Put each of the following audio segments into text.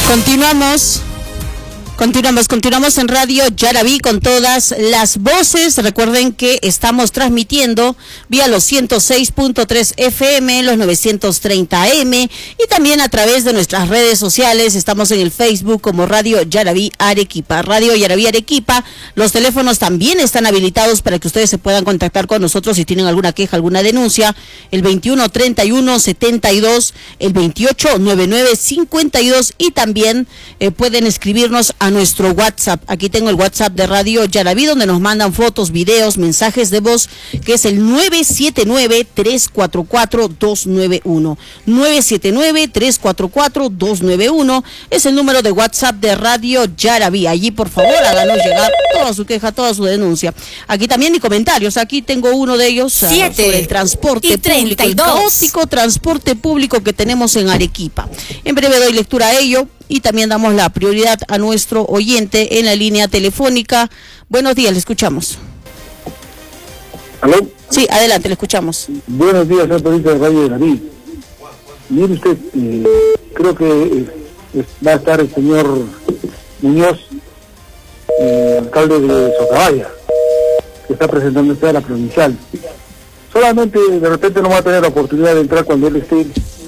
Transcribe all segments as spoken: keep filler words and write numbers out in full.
Continuamos. Continuamos, continuamos en Radio Yaraví con todas las voces. Recuerden que estamos transmitiendo vía los ciento seis punto tres F M, los novecientos treinta A M y también a través de nuestras redes sociales. Estamos en el Facebook como Radio Yaraví Arequipa. Radio Yaraví Arequipa. Los teléfonos también están habilitados para que ustedes se puedan contactar con nosotros si tienen alguna queja, alguna denuncia. El veintiuno treinta y uno setenta y dos, el veintiocho noventa y nueve cincuenta y dos y también eh, pueden escribirnos a nuestro WhatsApp. Aquí tengo el WhatsApp de Radio Yaraví donde nos mandan fotos, videos, mensajes de voz, que es el nueve siete nueve, tres cuatro cuatro, dos nueve uno. nueve siete nueve, tres cuatro cuatro, dos nueve uno es el número de WhatsApp de Radio Yaraví. Allí, por favor, háganos llegar toda su queja, toda su denuncia. Aquí también hay comentarios. Aquí tengo uno de ellos uh, sobre el transporte público, el caótico transporte público que tenemos en Arequipa. En breve doy lectura a ello. Y también damos la prioridad a nuestro oyente en la línea telefónica. Buenos días, le escuchamos. ¿Aló? Sí, adelante, le escuchamos. Buenos días, señor periodista de Radio Yaraví. Mire usted, eh, creo que eh, va a estar el señor Muñoz, eh, alcalde de Socabaya, que está presentándose a la provincial. Solamente de repente no va a tener la oportunidad de entrar cuando él esté.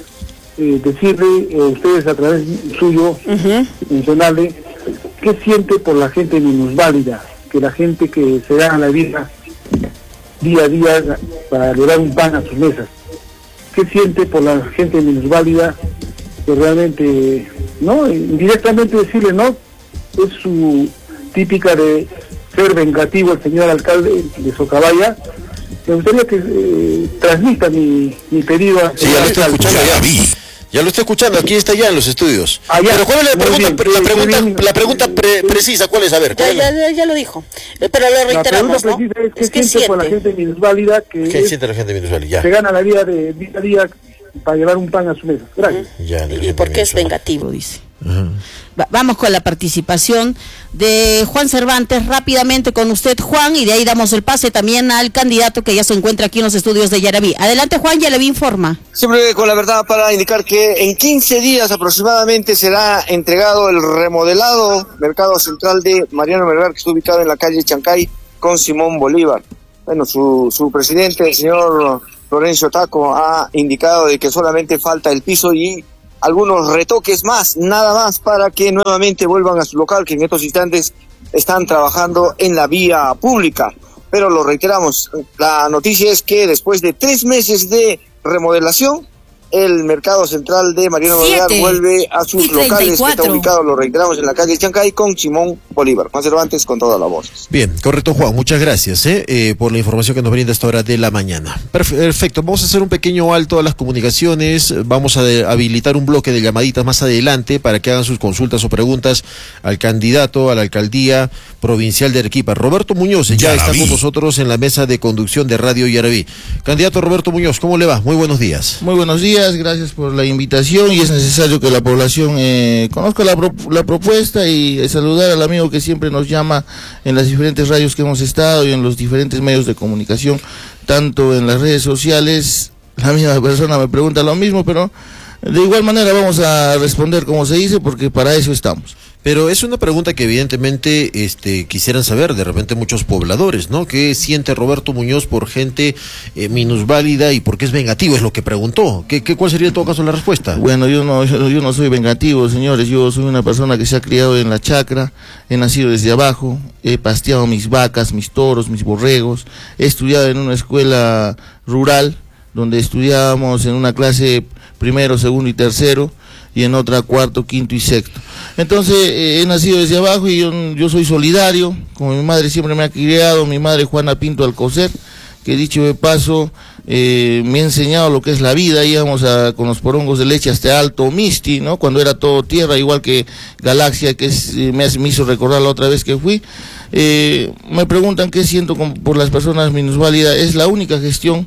Eh, decirle a eh, ustedes a través suyo, uh-huh. mencionarle qué siente por la gente minusválida, que la gente que se gana la vida día a día para llevar un pan a sus mesas. ¿Qué siente por la gente minusválida que realmente, no, indirectamente decirle, no, es su típica de ser vengativo el señor alcalde de Socabaya? Me gustaría que eh, transmita mi, mi pedido a... Sí, ya lo estoy escuchando, ya vi. Ya lo estoy escuchando, aquí está ya en los estudios. Ah, Pero ¿cuál es la pregunta, bien, la pregunta, bien, la pregunta pre precisa? ¿Cuál es? A ver. Ya, ya, ya lo dijo, pero lo reiteramos, la pregunta precisa, ¿no? Es, ¿qué siente por la gente minusválida que ¿Qué es, siente la gente minusválida? Se gana la vida de día a día para llevar un pan a su mesa? Gracias. Uh-huh. Ya, ¿y por qué es vengativo? Dice. Uh-huh. Va, vamos con la participación de Juan Cervantes rápidamente con usted, Juan, y de ahí damos el pase también al candidato que ya se encuentra aquí en los estudios de Yaraví. Adelante, Juan, Yaraví informa. Siempre con la verdad para indicar que en quince días aproximadamente será entregado el remodelado mercado central de Mariano Melgar, que está ubicado en la calle Chancay con Simón Bolívar. Bueno, su, su presidente, el señor Florencio Taco, ha indicado de que solamente falta el piso y algunos retoques más, nada más, para que nuevamente vuelvan a su local, que en estos instantes están trabajando en la vía pública. Pero lo reiteramos, la noticia es que después de tres meses de remodelación, el mercado central de Mariano Melgar vuelve a sus locales, que está ubicado, lo reiteramos, en la calle Chancay con Simón Bolívar. Juan Cervantes con todas las voces. Bien, correcto, Juan, muchas gracias eh, eh, por la información que nos brinda a esta hora de la mañana. Perfecto, vamos a hacer un pequeño alto a las comunicaciones, vamos a de, habilitar un bloque de llamaditas más adelante para que hagan sus consultas o preguntas al candidato a la alcaldía provincial de Arequipa. Roberto Muñoz ya Yaraví. Está con nosotros en la mesa de conducción de Radio Yaraví. Candidato Roberto Muñoz, ¿cómo le va? Muy buenos días. Muy buenos días. Gracias por la invitación y es necesario que la población eh, conozca la, pro la propuesta y eh, saludar al amigo que siempre nos llama en las diferentes radios que hemos estado y en los diferentes medios de comunicación, tanto en las redes sociales. La misma persona me pregunta lo mismo, pero de igual manera vamos a responder como se dice, porque para eso estamos. Pero es una pregunta que evidentemente este, quisieran saber de repente muchos pobladores, ¿no? ¿Qué siente Roberto Muñoz por gente eh, minusválida y por qué es vengativo? Es lo que preguntó. ¿Qué, qué, ¿Cuál sería en todo caso la respuesta? Bueno, yo no, yo, yo no soy vengativo, señores. Yo soy una persona que se ha criado en la chacra, he nacido desde abajo, he pasteado mis vacas, mis toros, mis borregos, he estudiado en una escuela rural, donde estudiábamos en una clase primero, segundo y tercero, y en otra cuarto, quinto y sexto. Entonces eh, he nacido desde abajo y yo, yo soy solidario, como mi madre siempre me ha criado, mi madre Juana Pinto Alcocer, que dicho de paso eh, me ha enseñado lo que es la vida. Íbamos a, con los porongos de leche hasta Alto Misti, ¿no? Cuando era todo tierra, igual que Galaxia, que es, eh, me, me hizo recordar la otra vez que fui. Eh, me preguntan qué siento con, por las personas minusválidas. Es la única gestión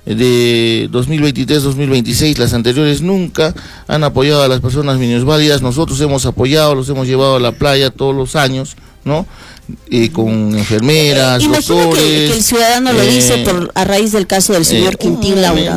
de dos mil veintitrés dos mil veintiséis, las anteriores nunca han apoyado a las personas minusválidas. Nosotros hemos apoyado, los hemos llevado a la playa todos los años, ¿no? Eh, con enfermeras, Imagino doctores. Que, que el ciudadano lo eh, dice por, a raíz del caso del señor eh, Quintín Laura, ¿no?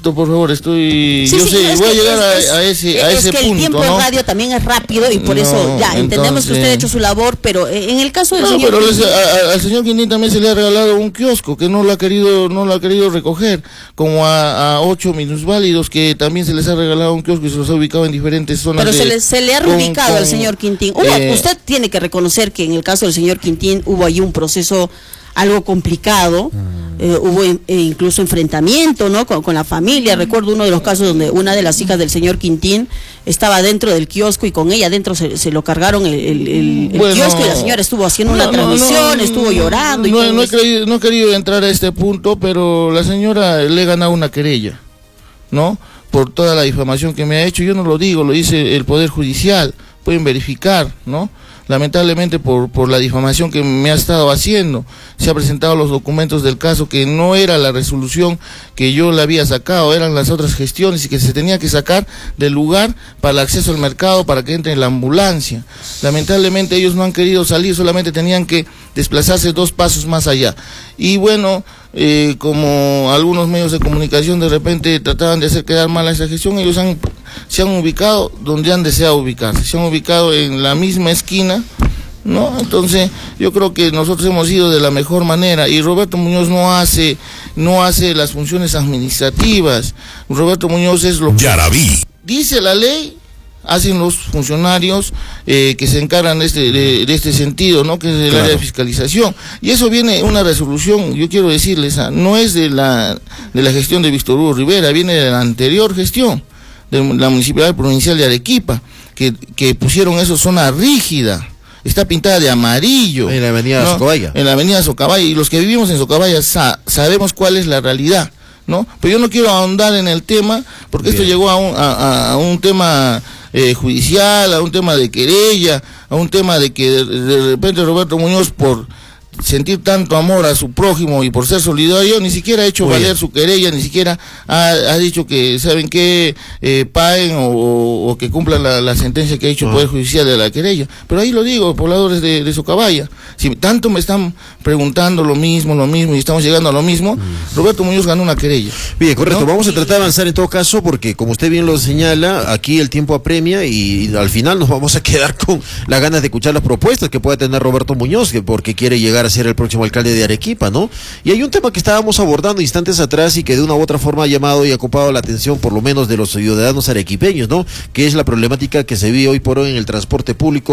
Roberto, por favor, estoy... Sí, yo sí, sé, no, voy a que llegar es, a, a ese, a es ese que punto, el tiempo ¿no? en radio también es rápido y por No, eso ya entendemos entonces... que usted ha hecho su labor, pero en el caso del No, señor... pero les, a, a, al señor Quintín también se le ha regalado un kiosco que no lo ha querido, no lo ha querido recoger, como a, a ocho minusválidos que también se les ha regalado un kiosco y se los ha ubicado en diferentes zonas. Pero de, se le, se le ha con, reubicado con, al señor Quintín. Hubo, eh, usted tiene que reconocer que en el caso del señor Quintín hubo allí un proceso algo complicado, mm. eh, hubo eh, incluso enfrentamiento, ¿no? Con, con la familia. Recuerdo uno de los casos donde una de las hijas del señor Quintín estaba dentro del kiosco y con ella adentro se, se lo cargaron el, el, el, el bueno, kiosco y la señora estuvo haciendo una no, transmisión, no, estuvo llorando. No, y todo no, he creído, no he querido entrar a este punto, pero la señora le ha ganado una querella, ¿no? Por toda la difamación que me ha hecho. Yo no lo digo, lo dice el Poder Judicial, pueden verificar, ¿no? Lamentablemente por, por la difamación que me ha estado haciendo, se han presentado los documentos del caso que no era la resolución que yo le había sacado, eran las otras gestiones y que se tenía que sacar del lugar para el acceso al mercado, para que entre en la ambulancia. Lamentablemente ellos no han querido salir, solamente tenían que desplazarse dos pasos más allá. Y bueno, eh, como algunos medios de comunicación de repente trataban de hacer quedar mal a esa gestión, ellos han, se han ubicado donde han deseado ubicarse, se han ubicado en la misma esquina, ¿no? Entonces yo creo que nosotros hemos ido de la mejor manera y Roberto Muñoz no hace, no hace las funciones administrativas. Roberto Muñoz es lo que dice la ley, hacen los funcionarios eh, que se encargan de este, de, de este sentido, ¿no? Que es el claro. área de fiscalización. Y eso viene una resolución, yo quiero decirles, no es de la, de la gestión de Víctor Hugo Rivera, viene de la anterior gestión, de la Municipalidad Provincial de Arequipa, que, que pusieron eso zona rígida. Está pintada de amarillo. En la avenida ¿no? Socabaya. En la avenida Socabaya. Y los que vivimos en Socabaya sa sabemos cuál es la realidad, ¿no? Pero yo no quiero ahondar en el tema, porque Bien. esto llegó a un, a, a un tema eh, judicial, a un tema de querella, a un tema de que de, de repente Roberto Muñoz, por sentir tanto amor a su prójimo y por ser solidario, ni siquiera ha hecho Muy valer bien. su querella, ni siquiera ha, ha dicho que, ¿saben qué? Eh, paguen o, o, o que cumplan la, la sentencia que ha hecho el ah. Poder Judicial de la querella. Pero ahí lo digo, pobladores de, de Socabaya, si tanto me están preguntando lo mismo, lo mismo, y estamos llegando a lo mismo, mm. Roberto Muñoz ganó una querella. Bien, correcto, ¿no? Vamos a tratar de avanzar en todo caso, porque como usted bien lo señala, aquí el tiempo apremia y, y al final nos vamos a quedar con las ganas de escuchar las propuestas que pueda tener Roberto Muñoz, que porque quiere llegar a ser el próximo alcalde de Arequipa, ¿no? Y hay un tema que estábamos abordando instantes atrás y que de una u otra forma ha llamado y ha ocupado la atención por lo menos de los ciudadanos arequipeños, ¿no? Que es la problemática que se vive hoy por hoy en el transporte público